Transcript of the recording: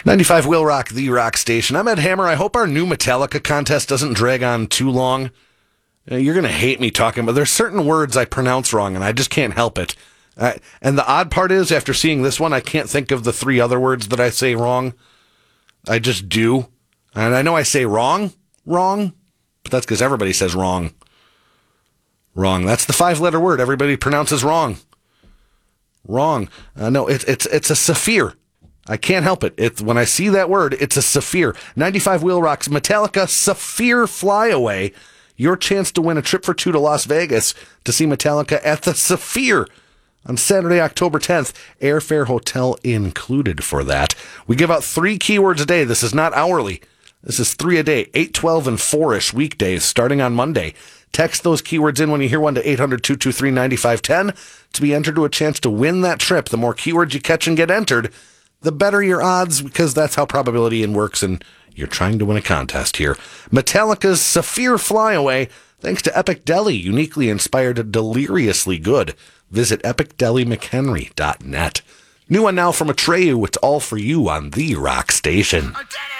95 Will Rock, the rock station. I'm Ed Hammer. I hope our new Metallica contest doesn't drag on too long. You're going to hate me talking, but there's certain words I pronounce wrong, and I just can't help it. And the odd part is, after seeing this one, I can't think of the 3 other words that I say wrong. I just do. And I know I say wrong, but that's because everybody says wrong. Wrong. That's the 5-letter word everybody pronounces wrong. Wrong. No, it's a Saphir. I can't help it. When I see that word, it's a Saphir. 95 Wheel Rock's Metallica Saphir Flyaway. Your chance to win a trip for 2 to Las Vegas to see Metallica at the Saphir on Saturday, October 10th. Airfare, hotel included for that. We give out 3 keywords a day. This is not hourly. This is 3 a day, 8, 12, and 4-ish weekdays starting on Monday. Text those keywords in when you hear one to 800-223-9510 to be entered to a chance to win that trip. The more keywords you catch and get entered, the better your odds, because that's how probability works, and you're trying to win a contest here. Metallica's Saphir Flyaway, thanks to Epic Deli, uniquely inspired deliriously good. Visit epicdelimchenry.net. New one now from Atreyu. It's all for you on The Rock Station.